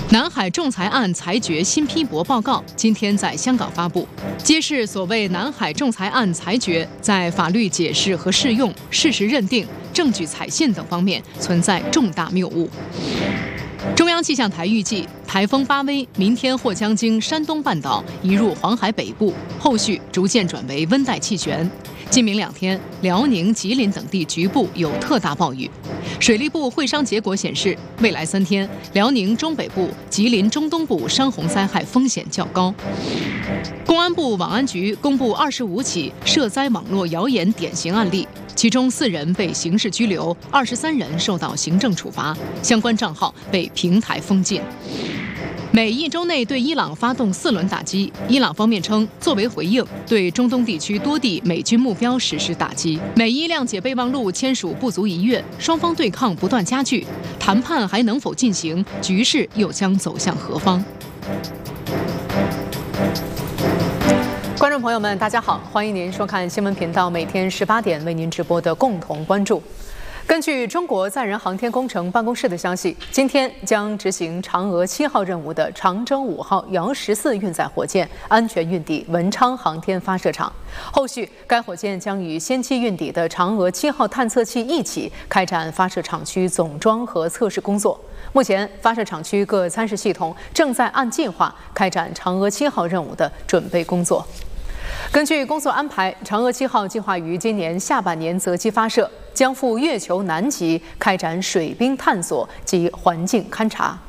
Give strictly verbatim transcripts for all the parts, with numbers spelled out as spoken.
南海仲裁案裁决新批驳报告今天在香港发布，揭示所谓南海仲裁案裁决在法律解释和适用、事实认定、证据采信等方面存在重大谬误。中央气象台预计，台风巴威明天或将经山东半岛移入黄海北部，后续逐渐转为温带气旋。今明两天，辽宁、吉林等地局部有特大暴雨。水利部会商结果显示，未来三天，辽宁中北部、吉林中东部山洪灾害风险较高。公安部网安局公布二十五起涉灾网络谣言典型案例，其中四人被刑事拘留，二十三人受到行政处罚，相关账号被平台封禁。美一周内对伊朗发动四轮打击，伊朗方面称，作为回应，对中东地区多地美军目标实施打击。美伊谅解备忘录签署不足一月，双方对抗不断加剧，谈判还能否进行？局势又将走向何方？观众朋友们，大家好，欢迎您收看新闻频道每天十八点为您直播的共同关注。根据中国载人航天工程办公室的消息，今天将执行嫦娥七号任务的长征五号遥十四运载火箭安全运抵文昌航天发射场。后续，该火箭将与先期运抵的嫦娥七号探测器一起开展发射场区总装和测试工作。目前，发射场区各参试系统正在按计划开展嫦娥七号任务的准备工作。根据工作安排，嫦娥七号计划于今年下半年择机发射，将赴月球南极开展水冰探索及环境勘察。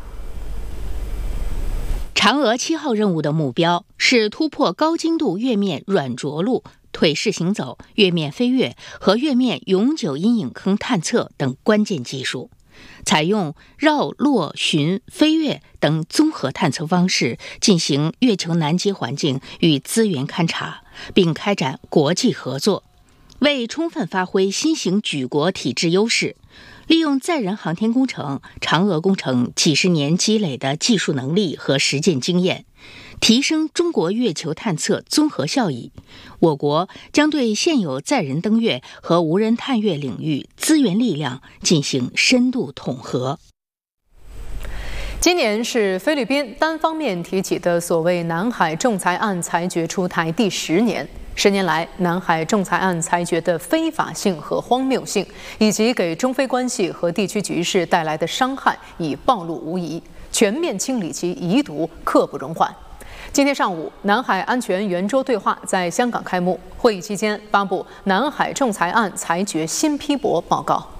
嫦娥七号任务的目标是突破高精度月面软着陆、腿式行走、月面飞跃和月面永久阴影坑探测等关键技术。采用绕、落、巡、飞跃等综合探测方式进行月球南极环境与资源勘察，并开展国际合作。为充分发挥新型举国体制优势，利用载人航天工程、嫦娥工程几十年积累的技术能力和实践经验，提升中国月球探测综合效益，我国将对现有载人登月和无人探月领域资源力量进行深度统合。 今年是菲律宾单方面提起的所谓南海仲裁案裁决出台第十年。十年来，南海仲裁案裁决的非法性和荒谬性，以及给中菲关系和地区局势带来的伤害已暴露无遗，全面清理其遗毒，刻不容缓。今天上午，南海安全圆桌对话在香港开幕，会议期间发布南海仲裁案裁决新批驳报告。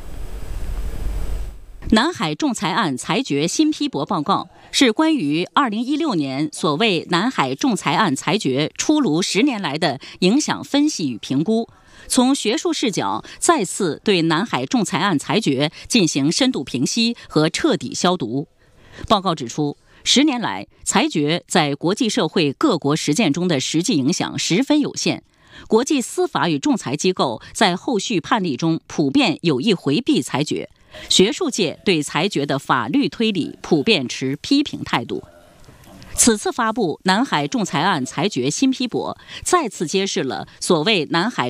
南海仲裁案裁决新批驳报告是关于二零一六年所谓南海仲裁案裁决出炉十年来的影响分析与评估，从学术视角再次对南海仲裁案裁决进行深度评析和彻底消毒。报告指出，十年来，裁决在国际社会各国实践中的实际影响十分有限。国际司法与仲裁机构在后续判例中普遍有意回避裁决，学术界对裁决的法律推理普遍持批评态度。此次发布南海仲裁案裁决新批驳，再次揭示了所谓南海